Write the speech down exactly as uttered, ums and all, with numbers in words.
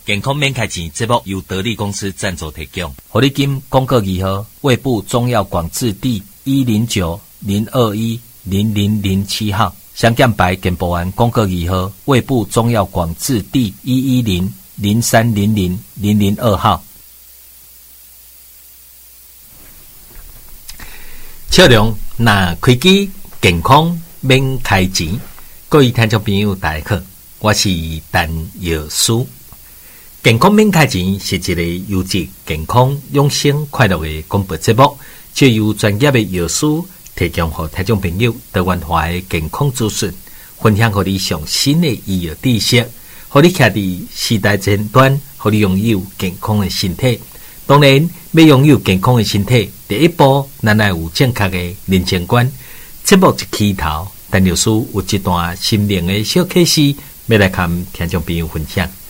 健康免开钱节目由德利公司赞助提供。活力金广告二号，胃部中药广治第一零九零二一零零零七号。香港白健保案广告二号，胃部中药广治第一一零零三零零零零二号。笑容那开机健康免开钱，各位听众朋友大家好，我是陈药师。健康免开钱是一个优质健康养生快乐的广播节目，就由专业的药师提供给听众朋友多元化的健康资讯，分享给你上新的医药知识，让你徛伫时代前端，让你拥有健康的身体。当然，要拥有健康的身体，第一步咱要有正确的人生观。节目一起头，陈药师有一段心灵的小启示，要来跟听众朋友分享。